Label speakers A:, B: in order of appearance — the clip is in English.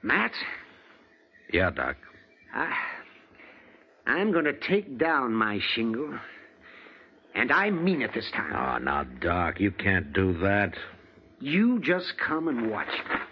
A: Matt?
B: Yeah, Doc.
A: I'm going to take down my shingle. And I mean it this time.
B: Oh, now, Doc, you can't do that.
A: You just come and watch me.